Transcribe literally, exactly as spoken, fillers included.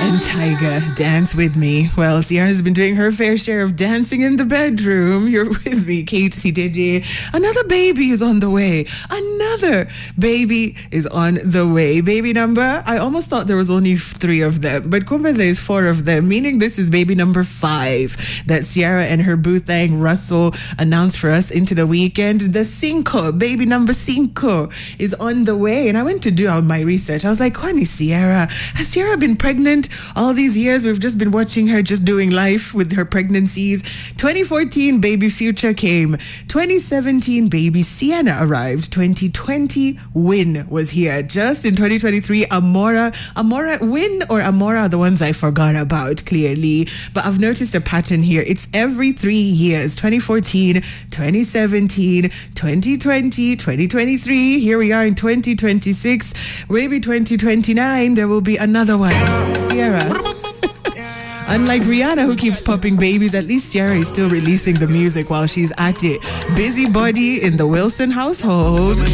and Tiger, Dance With Me. Well, Sierra's been doing her fair share of dancing in the bedroom. You're with me, Kate C D J. Another baby is on the way. Another baby is on the way. Baby number, I almost thought there was only three of them, but kumbe there's four of them, meaning this is baby number five that Sierra and her boo thang Russell announced for us into the weekend. The cinco, baby number cinco is on the way. And I went to do all my research. I was like, Kwani Sierra? Has Sierra been pregnant all these years? We've just been watching her just doing life with her pregnancies. twenty fourteen, baby Future came. twenty seventeen, baby Sienna arrived. twenty twenty, Win was here. Just in twenty twenty-three, Amora. Amora, Win or Amora are the ones I forgot about, clearly. But I've noticed a pattern here. It's every three years. twenty fourteen, twenty seventeen, twenty twenty, twenty twenty-three. Here we are in twenty twenty-six. Maybe twenty twenty-nine, there will be another one. Sierra. Unlike Rihanna, who keeps popping babies, at least Sierra is still releasing the music while she's at it. Busybody in the Wilson household.